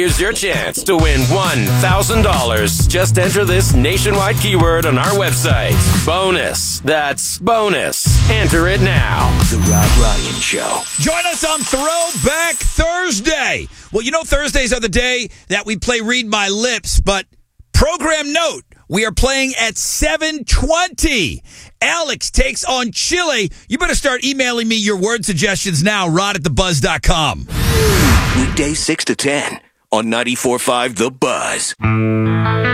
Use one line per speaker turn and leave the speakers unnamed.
Here's your chance to win $1,000. Just enter this nationwide keyword on our website. Bonus. That's bonus. Enter it now.
The Rob Ryan Show.
Join us on Throwback Thursday. Well, you know Thursdays are the day that we play Read My Lips, but program note, we are playing at 7:20. Alex takes on Chile. You better start emailing me your word suggestions now, rod@thebuzz.com.
Weekdays 6 to 10 on 94.5 The Buzz.